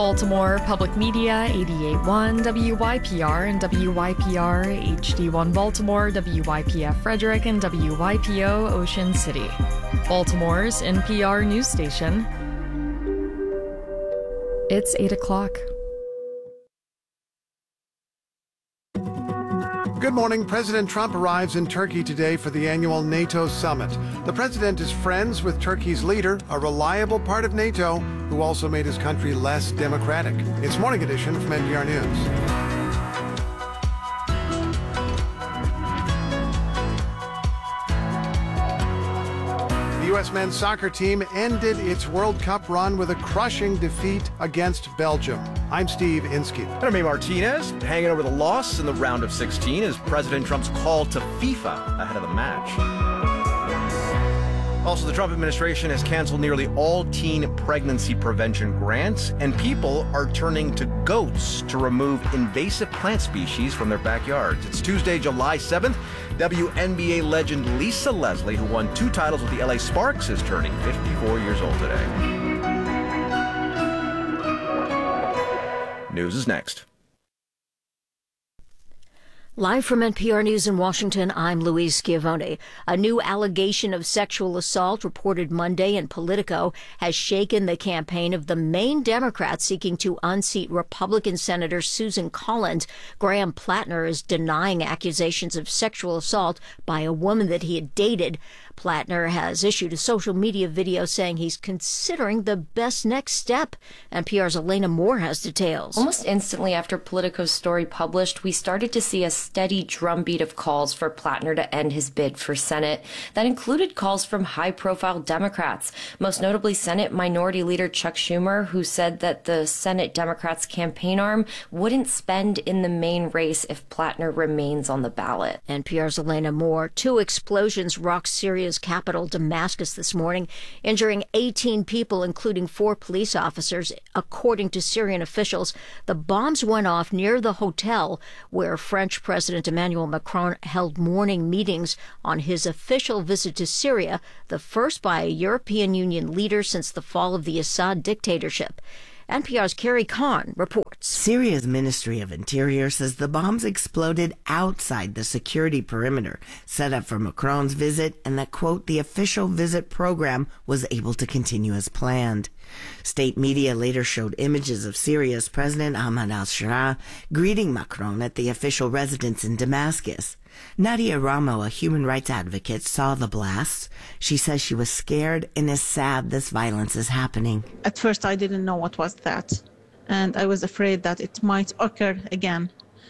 Baltimore Public Media 88.1 WYPR and WYPR HD1 Baltimore, WYPF Frederick, and WYPO Ocean City. Baltimore's NPR news station. It's 8 o'clock. Good morning. President Trump arrives in Turkey today for the annual NATO summit. The president is friends with Turkey's leader, a reliable part of NATO, who also made his country less democratic. It's Morning Edition from NPR News. The U.S. men's soccer team ended its World Cup run with a crushing defeat against Belgium. I'm Steve Inskeep. And I'm Amy Martinez, hanging over the loss in the round of 16 is President Trump's call to FIFA ahead of the match. Also, the Trump administration has canceled nearly all teen pregnancy prevention grants, and people are turning to goats to remove invasive plant species from their backyards. It's Tuesday, July 7th. WNBA legend Lisa Leslie, who won 2 titles with the LA Sparks, is turning 54 years old today. News is next. Live from NPR News in Washington, I'm Louise Schiavone. A new allegation of sexual assault reported Monday in Politico has shaken the campaign of the main Democrat seeking to unseat Republican Senator Susan Collins. Graham Plattner is denying accusations of sexual assault by a woman that he had dated. Plattner has issued a social media video saying he's considering the best next step. NPR's Elena Moore has details. Almost instantly after Politico's story published, we started to see a steady drumbeat of calls for Plattner to end his bid for Senate. That included calls from high-profile Democrats, most notably Senate Minority Leader Chuck Schumer, who said that the Senate Democrats' campaign arm wouldn't spend in the main race if Plattner remains on the ballot. NPR's Elena Moore. 2 explosions rocked Syria's capital, Damascus, this morning, injuring 18 people, including 4 police officers. According to Syrian officials, the bombs went off near the hotel where French President Emmanuel Macron held morning meetings on his official visit to Syria, the first by a European Union leader since the fall of the Assad dictatorship. NPR's Carrie Kahn reports. Syria's Ministry of Interior says the bombs exploded outside the security perimeter set up for Macron's visit and that, quote, the official visit program was able to continue as planned. State media later showed images of Syria's President Ahmad al-Shara greeting Macron at the official residence in Damascus. Nadia Ramo, a human rights advocate, saw the blasts. She says she was scared and is sad this violence is happening. At first, I didn't know what was that, and I was afraid that it might occur again.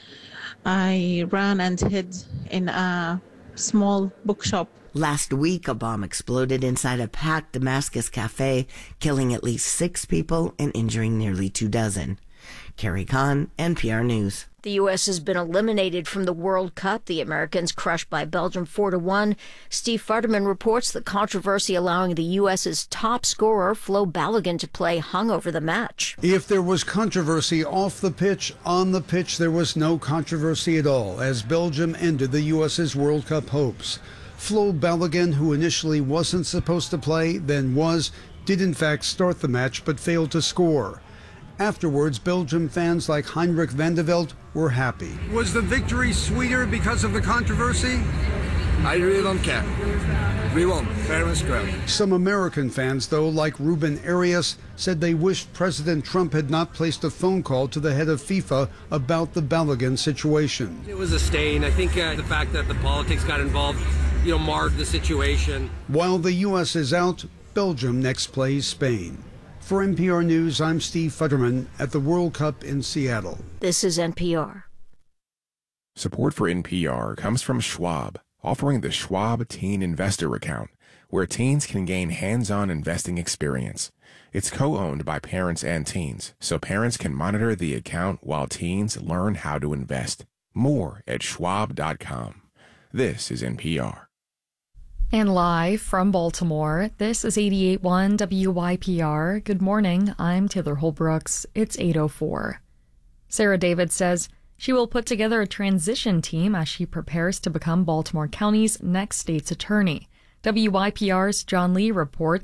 I ran and hid in a small bookshop. Last week, a bomb exploded inside a packed Damascus cafe, killing at least 6 people and injuring nearly 24. Carrie Kahn, NPR News. The U.S. has been eliminated from the World Cup. The Americans crushed by Belgium 4-1. Steve Futterman reports the controversy allowing the U.S.'s top scorer, Flo Balogun, to play hung over the match. If there was controversy off the pitch, on the pitch there was no controversy at all as Belgium ended the U.S.'s World Cup hopes. Flo Balogun, who initially wasn't supposed to play, then did in fact start the match but failed to score. Afterwards, Belgium fans like Heinrich van de Velde were happy. Was the victory sweeter because of the controversy? I really don't care. We won, fair and square. Some American fans, though, like Ruben Arias, said they wished President Trump had not placed a phone call to the head of FIFA about the Balogun situation. It was a stain. I think the fact that the politics got involved, marred the situation. While the U.S. is out, Belgium next plays Spain. For NPR News, I'm Steve Futterman at the World Cup in Seattle. This is NPR. Support for NPR comes from Schwab, offering the Schwab Teen Investor Account, where teens can gain hands-on investing experience. It's co-owned by parents and teens, so parents can monitor the account while teens learn how to invest. More at schwab.com. This is NPR. And live from Baltimore, this is 88.1 WYPR. Good morning, I'm Taylor Holbrooks. It's 8:04. Sarah David says she will put together a transition team as she prepares to become Baltimore County's next state's attorney. WYPR's John Lee reports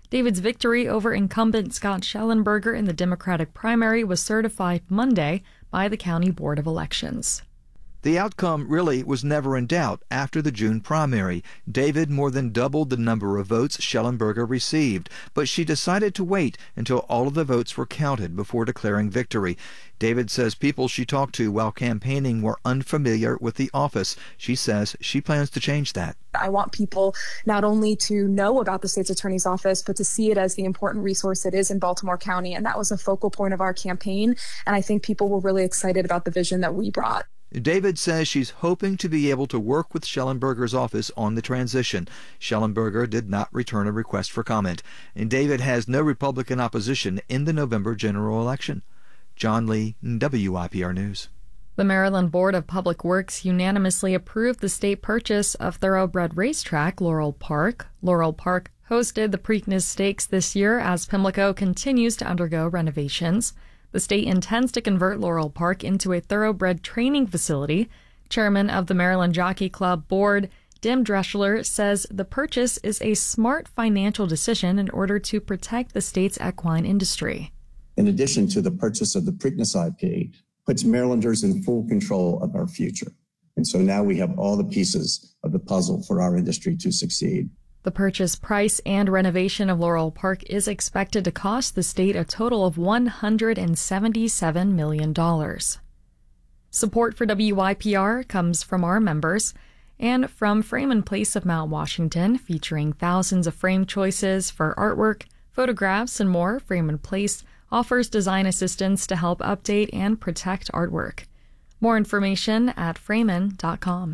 David's victory over incumbent Scott Schellenberger in the Democratic primary was certified Monday by the County Board of Elections. The outcome really was never in doubt after the June primary. David more than doubled the number of votes Schellenberger received, but she decided to wait until all of the votes were counted before declaring victory. David says people she talked to while campaigning were unfamiliar with the office. She says she plans to change that. I want people not only to know about the state's attorney's office, but to see it as the important resource it is in Baltimore County. And that was a focal point of our campaign. And I think people were really excited about the vision that we brought. David says she's hoping to be able to work with Schellenberger's office on the transition. Schellenberger did not return a request for comment, and David has no Republican opposition in the November general election. John Lee, WIPR News. The Maryland Board of Public Works unanimously approved the state purchase of thoroughbred racetrack Laurel Park. Laurel Park hosted the Preakness Stakes this year as Pimlico continues to undergo renovations. The state intends to convert Laurel Park into a thoroughbred training facility. Chairman of the Maryland Jockey Club Board, Dim Dreschler, says the purchase is a smart financial decision in order to protect the state's equine industry. In addition to the purchase of the Preakness IP, puts Marylanders in full control of our future. And so now we have all the pieces of the puzzle for our industry to succeed. The purchase price and renovation of Laurel Park is expected to cost the state a total of $177 million. Support for WIPR comes from our members and from Frame and Place of Mount Washington, featuring thousands of frame choices for artwork, photographs, and more. Frame and Place offers design assistance to help update and protect artwork. More information at framen.com.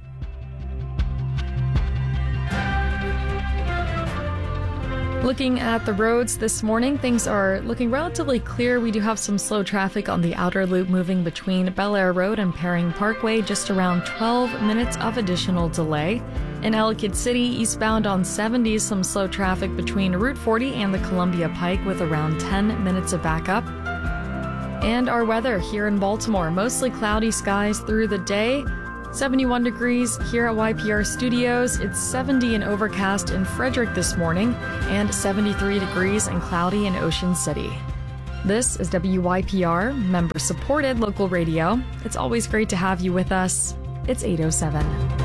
Looking at the roads this morning, things are looking relatively clear. We do have some slow traffic on the outer loop moving between Bel Air Road and Perring Parkway, just around 12 minutes of additional delay. In Ellicott City, eastbound on 70, some slow traffic between Route 40 and the Columbia Pike with around 10 minutes of backup. And our weather here in Baltimore, mostly cloudy skies through the day. 71 degrees here at YPR Studios. It's 70 and overcast in Frederick this morning and 73 degrees and cloudy in Ocean City. This is WYPR, member-supported local radio. It's always great to have you with us. It's 8:07.